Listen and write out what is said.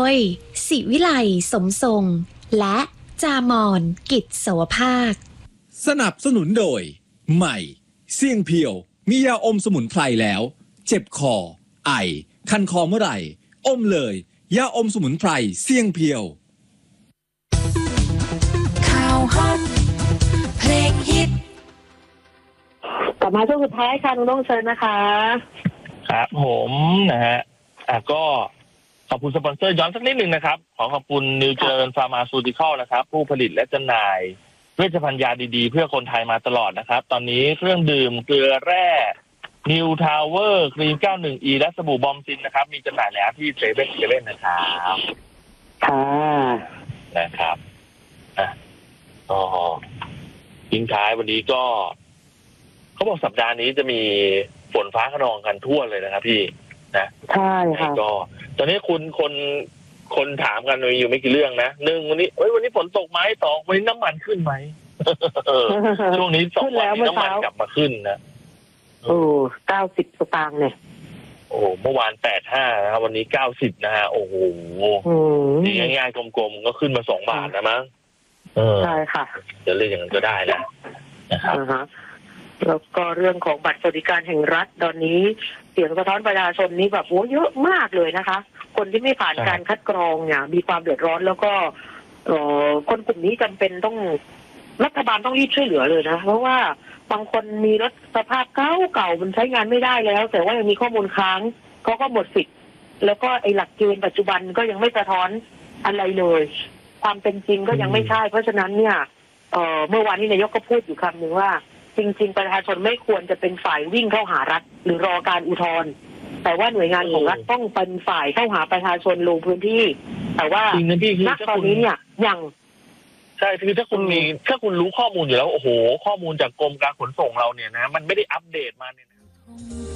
ยศิวิไลสมทรงและจามอนกิจสวภาคสนับสนุนโดยใหม่เสี่ยงเพียวมียาอมสมุนไพรแล้วเจ็บคอไอคันคอเมื่อไหร่อมเลยยาอมสมุนไพรเสี่ยงเพียวข่าวฮอตเพลงฮิตกลับมาช่วงสุดท้ายค่ะน้องเชิญนะคะครับผมนะฮะก็ขอบคุณสปอนเซอร์ย้อนสักนิดหนึ่งนะครับขอขอบคุณนิวเจอร์ฟาร์มาซูติคอลนะครับผู้ผลิตและจำหน่ายเวชภัณฑ์ยาดีๆเพื่อคนไทยมาตลอดนะครับตอนนี้เครื่องดื่มเกลือแร่นิวทาวเวอร์ครีม 91E และสบู่บอมซินนะครับมีจำหน่ายแล้วที่เซเว่นนะครับค่ะนะครับก็ทิ้งท้ายวันนี้ก็เขาบอกสัปดาห์นี้จะมีฝนฟ้าคะนองกันทั่วเลยนะครับพี่นะใช่ค่ะก็ตอนนี้คนถามกันอยู่ไม่กี่เรื่องนะหนึ่งวันนี้ฝนตกไหมสองวันนี้น้ำมันขึ้นไหม ช่วงนี้2 วันนี้น้ำมันกลับมาขึ้นนะ 90 สตางค์เนี่ยเมื่อวาน85นะครับวันนี้90นะฮะโอ้โหนี่ง่ายๆกลมๆก็ขึ้นมา2 บาทนะมั้งใช่ค่ะจะเรียกอย่างนั้นก็ได้แล้วนะครับแล้วก็เรื่องของบัตรสวัสดิการแห่งรัฐตอนนี้เสียงสะท้อนประชาชนนี้แบบเยอะมากเลยนะคะคนที่ไม่ผ่านการคัดกรองเนี่ยมีความเดือดร้อนแล้วก็คนกลุ่มนี้จำเป็นต้องรัฐบาลต้องรีบช่วยเหลือเลยนะเพราะว่าบางคนมีรถสภาพเก่ามันใช้งานไม่ได้แล้วแต่ว่ายังมีข้อมูลค้างเขาก็หมดสิทธิ์แล้วก็ไอ้หลักเกณฑ์ปัจจุบันก็ยังไม่สะท้อนอะไรเลยความเป็นจริงก็ยังไม่ใช่เพราะฉะนั้นเนี่ยเมื่อวานนี้นายกก็พูดอยู่คำหนึ่งว่าจริงๆประชาชนไม่ควรจะเป็นฝ่ายวิ่งเข้าหารัฐหรือรอการอุทธรณ์แต่ว่าหน่วยงานของรัฐต้องเป็นฝ่ายเข้าหาประชาชนลงพื้นที่แต่ว่าณตอนนี้เนี่ยยังใช่คือถ้าคุณรู้ข้อมูลอยู่แล้วโอ้โหข้อมูลจากกรมการขนส่งเราเนี่ยนะมันไม่ได้อัปเดตมาเนี่ย